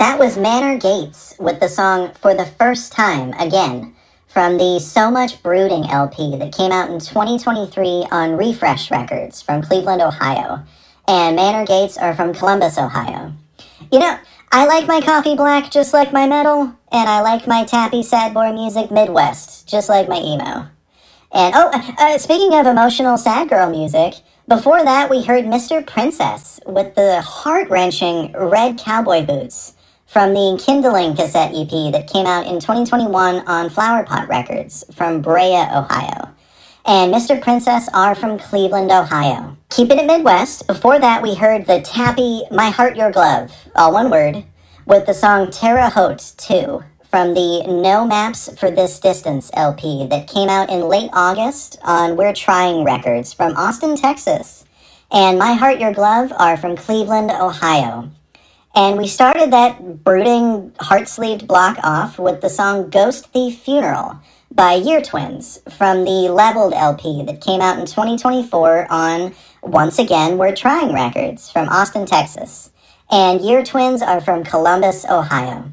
That was Manor Gates with the song For the First Time Again from the So Much Brooding LP that came out in 2023 on Refresh Records from Cleveland, Ohio. And Manor Gates are from Columbus, Ohio. You know, I like my coffee black just like my metal, and I like my tappy sad boy music Midwest just like my emo. And speaking of emotional sad girl music, before that we heard Mr. Princess with the heart-wrenching Red Cowboy Boots from the Kindling cassette EP that came out in 2021 on Flowerpot Records from Brea, Ohio. And Mr. Princess are from Cleveland, Ohio. Keeping it Midwest, before that we heard the tappy My Heart Your Glove, all one word, with the song Terre Haute 2 from the No Maps for This Distance LP that came out in late August on We're Trying Records from Austin, Texas. And My Heart Your Glove are from Cleveland, Ohio. And we started that brooding, heart-sleeved block off with the song Ghost Thief Funeral by Year Twins from the Leveled LP that came out in 2024 on, once again, We're Trying Records from Austin, Texas. And Year Twins are from Columbus, Ohio.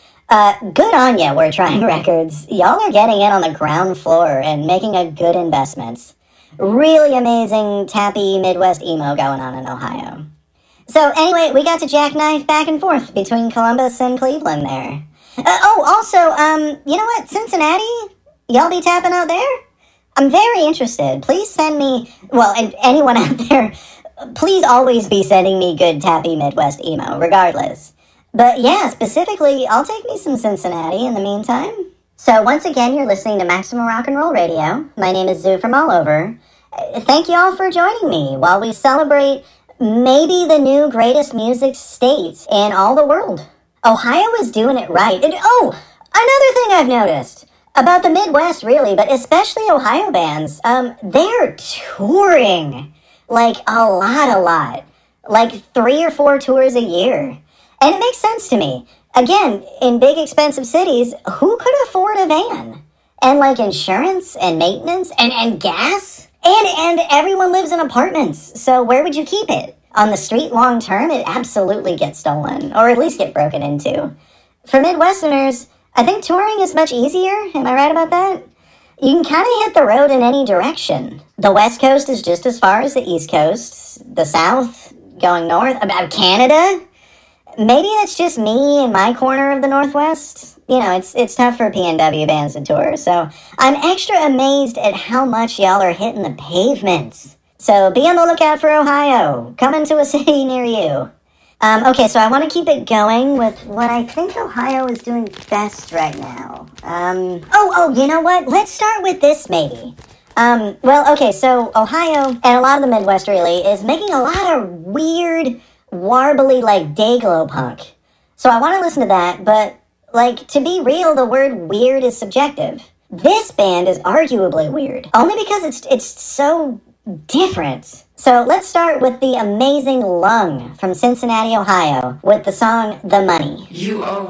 Good on ya, We're Trying Records. Y'all are getting in on the ground floor and making a good investment. Really amazing, tappy Midwest emo going on in Ohio. So anyway, we got to jackknife back and forth between Columbus and Cleveland there. Also, you know what? Cincinnati? Y'all be tapping out there? I'm very interested. Please send me, well, and anyone out there, please always be sending me good tappy Midwest emo, regardless. But yeah, specifically, I'll take me some Cincinnati in the meantime. So once again, you're listening to Maximum Rock and Roll Radio. My name is Zoo from all over. Thank you all for joining me while we celebrate maybe the new greatest music state in all the world. Ohio is doing it right. And another thing I've noticed about the Midwest, really, but especially Ohio bands, they're touring like a lot, like 3 or 4 tours a year. And it makes sense to me. Again, in big expensive cities, who could afford a van? And like insurance and maintenance and gas? And everyone lives in apartments, so where would you keep it? On the street long term, it absolutely gets stolen, or at least get broken into. For Midwesterners, I think touring is much easier, am I right about that? You can kind of hit the road in any direction. The West Coast is just as far as the East Coast, the South, going north, about Canada. Maybe that's just me in my corner of the Northwest. You know, it's tough for PNW bands to tour, so I'm extra amazed at how much y'all are hitting the pavements. So be on the lookout for Ohio, coming to a city near you. Okay, so I want to keep it going with what I think Ohio is doing best right now. You know what? Let's start with this, maybe. So Ohio, and a lot of the Midwest really, is making a lot of weird, warbly, like, Dayglow punk. So I want to listen to that, but, like, to be real, the word weird is subjective. This band is arguably weird, only because it's so different. So let's start with the amazing Lung from Cincinnati, Ohio, with the song The Money. You are